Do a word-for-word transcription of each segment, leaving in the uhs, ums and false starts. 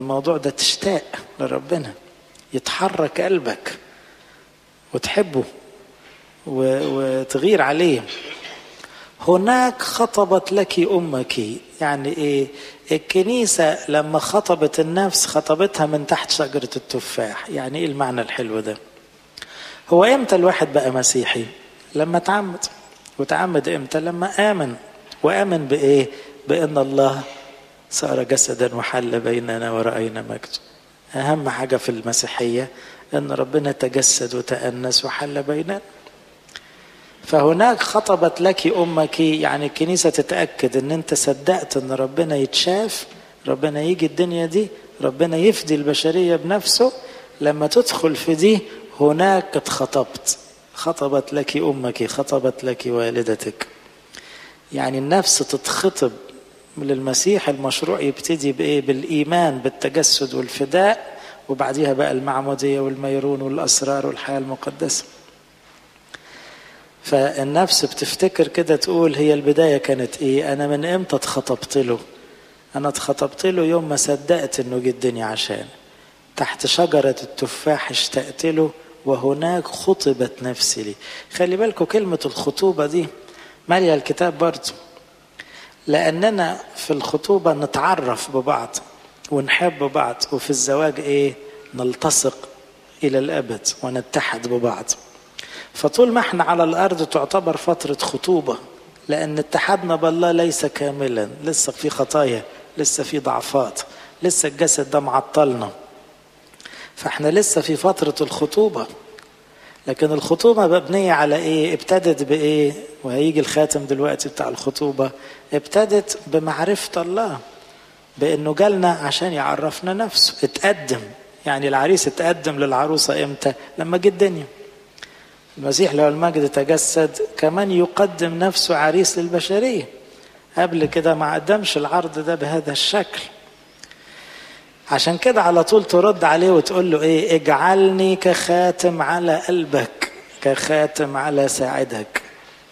الموضوع ده تشتاق لربنا، يتحرك قلبك وتحبه وتغير عليه. هناك خطبت لك أمك، يعني إيه؟ الكنيسة لما خطبت النفس خطبتها من تحت شجرة التفاح. يعني إيه المعنى الحلو ده؟ هو إمتى الواحد بقى مسيحي؟ لما تعمد. وتعمد إمتى؟ لما آمن. وآمن بإيه؟ بأن الله صار جسدا وحل بيننا ورأينا مجده. أهم حاجة في المسيحية أن ربنا تجسد وتأنس وحل بيننا. فهناك خطبت لك أمك، يعني الكنيسة تتأكد أن أنت صدقت أن ربنا يتشاف، ربنا يجي الدنيا دي، ربنا يفدي البشرية بنفسه. لما تدخل في دي هناك اتخطبت. خطبت لك أمك، خطبت لك والدتك. يعني النفس تتخطب للمسيح. المشروع يبتدي بإيه؟ بالإيمان بالتجسد والفداء، وبعديها بقى المعمودية والميرون والأسرار والحياة المقدسة. فالنفس بتفتكر كده تقول هي البداية كانت إيه؟ أنا من إمتى اتخطبت له؟ أنا اتخطبت له يوم ما صدقت إنه جه الدنيا عشان. تحت شجرة التفاح اشتقت له وهناك خطبت نفسي لي. خلي بالكم كلمة الخطوبة دي مالية الكتاب برضه، لأننا في الخطوبة نتعرف ببعض ونحب بعض، وفي الزواج إيه؟ نلتصق إلى الأبد ونتحد ببعض. فطول ما احنا على الأرض تعتبر فترة خطوبة، لأن اتحادنا بالله ليس كاملا، لسه في خطايا، لسه في ضعفات، لسه الجسد ده معطلنا، فاحنا لسه في فترة الخطوبة. لكن الخطوبة مبنية على ايه؟ ابتدت بايه؟ وهيجي الخاتم دلوقتي بتاع الخطوبة. ابتدت بمعرفة الله، بانه جالنا عشان يعرفنا نفسه. اتقدم، يعني العريس اتقدم للعروسة امتى؟ لما جه الدنيا. المسيح له المجد تجسد كمان يقدم نفسه عريس للبشرية. قبل كده ما قدمش العرض ده بهذا الشكل. عشان كده على طول ترد عليه وتقول له ايه؟ اجعلني كخاتم على قلبك، كخاتم على ساعدك.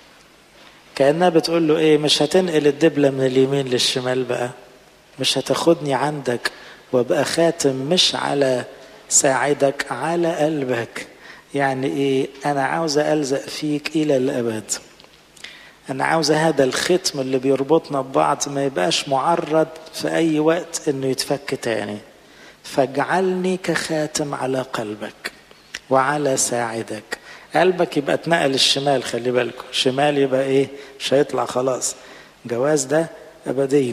كأنها بتقول له ايه؟ مش هتنقل الدبلة من اليمين للشمال بقى، مش هتاخدني عندك وابقى خاتم مش على ساعدك، على قلبك. يعني ايه؟ انا عاوزة ألزق فيك الى الابد. انا عاوزة هذا الختم اللي بيربطنا ببعض ما يبقاش معرض في اي وقت انه يتفك تاني. فاجعلني كخاتم على قلبك وعلى ساعدك. قلبك يبقى اتنقل الشمال، خلي بالكم، شمال يبقى ايه؟ مش هيطلع خلاص، جواز ده ابدي.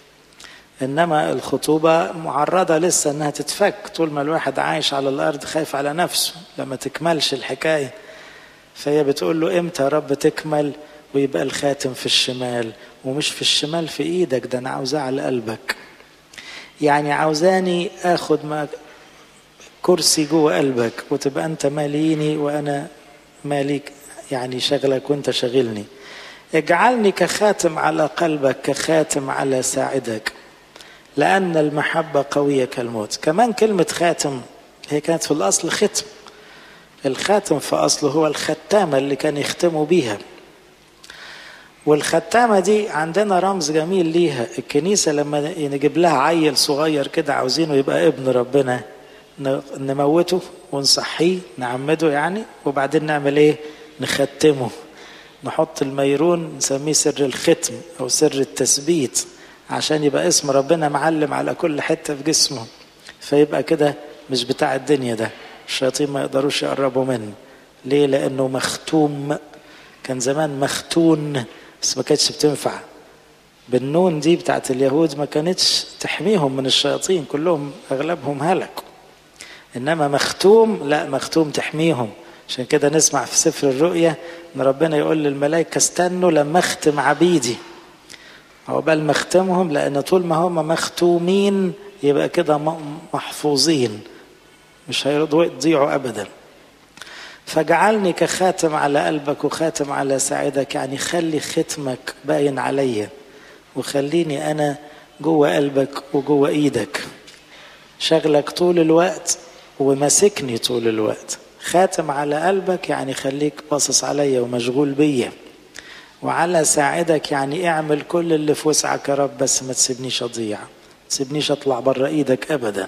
انما الخطوبة معرضة لسه انها تتفك. طول ما الواحد عايش على الارض خايف على نفسه لما تكملش الحكاية. فهي بتقول له امتى يا رب تكمل ويبقى الخاتم في الشمال؟ ومش في الشمال في ايدك، ده انا عاوزاه على قلبك. يعني عاوزاني اخد ما كرسي جوه قلبك وتبقى انت ماليني وانا ماليك، يعني شغلك وانت شغلني. اجعلني كخاتم على قلبك، كخاتم على ساعدك، لأن المحبة قوية كالموت. كمان كلمة خاتم هي كانت في الأصل ختم. الخاتم في أصله هو الختامة اللي كان يختموا بيها. والختامة دي عندنا رمز جميل ليها. الكنيسة لما نجيب لها عيل صغير كده عاوزينه يبقى ابن ربنا، نموته ونصحيه، نعمده يعني، وبعدين نعمل ايه؟ نختمه، نحط الميرون، نسميه سر الختم أو سر التثبيت، عشان يبقى اسم ربنا معلم على كل حتة في جسمه. فيبقى كده مش بتاع الدنيا ده، الشياطين ما يقدروش يقربوا منه. ليه؟ لأنه مختوم. كان زمان مختون بس ما كانتش بتنفع. بالنون دي بتاعت اليهود ما كانتش تحميهم من الشياطين، كلهم أغلبهم هلكوا. إنما مختوم لا، مختوم تحميهم. عشان كده نسمع في سفر الرؤيا إن ربنا يقول للملائكة استنوا لما اختم عبيدي. عقبال ما اختمهم، لأن طول ما هم مختومين يبقى كده محفوظين، مش هيرضوا يضيعوا أبدا. فجعلني كخاتم على قلبك وخاتم على ساعدك، يعني خلي ختمك باين عليا، وخليني أنا جوه قلبك وجوه إيدك، شغلك طول الوقت ومسكني طول الوقت. خاتم على قلبك يعني خليك باصص عليا ومشغول بيا، وعلى ساعدك يعني اعمل كل اللي في وسعك يا رب، بس ما تسيبنيش اضيع، ما تسيبنيش اطلع بره ايدك ابدا.